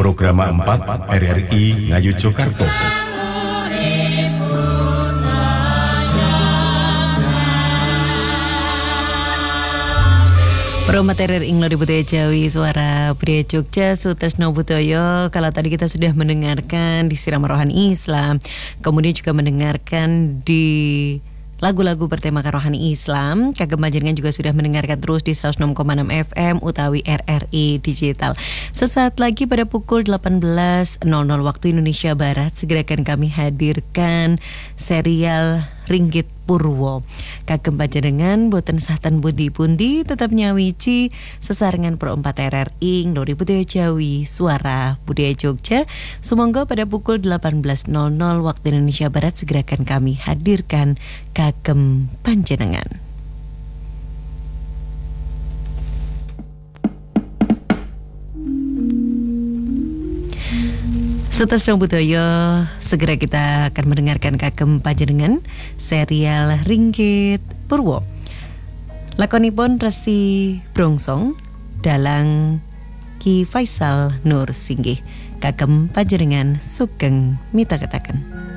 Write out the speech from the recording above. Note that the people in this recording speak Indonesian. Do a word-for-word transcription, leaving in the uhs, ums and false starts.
Program empat R R I Ngayu Jokarto. Promat R R I Nglori Budaya Jawi Suara Budaya Jogja Sutresno Budoyo. Kalau tadi kita sudah mendengarkan di Sirama Rohani Islam, kemudian juga mendengarkan di lagu-lagu bertemakan rohani Islam, kagem panjenengan juga sudah mendengarkan terus di seratus enam koma enam F M utawi R R I Digital. Sesaat lagi pada pukul delapan belas nol nol waktu Indonesia Barat segera akan kami hadirkan serial Ringgit Purwo. Kagem panjenengan boten sahten pundi-pundi tetap nyawiji sesarengan Pro empat R R I Nglori Budaya Jawi Suara Budaya Jogja. Sumangga pada pukul delapan belas nol nol waktu Indonesia Barat segera akan kami hadirkan kagem panjenengan. Sutresno Budoyo, segera kita akan mendengarkan kagem panjenengan serial Ringgit Purwo. Lakonipun Resi Brongsong dalang Ki Faisal Nur Singgih. Kagem panjenengan sugeng mitaketaken.